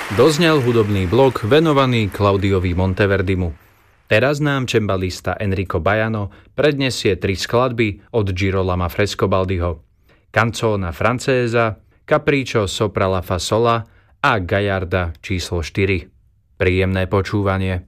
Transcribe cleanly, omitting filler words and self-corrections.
Doznel hudobný blok venovaný Claudiovi Monteverdimu. Teraz nám čembalista Enrico Baiano prednesie 3 skladby od Girolama Frescobaldiho: Canzona francesa, Capriccio sopra la fa sola a Gallarda číslo 4. Príjemné počúvanie.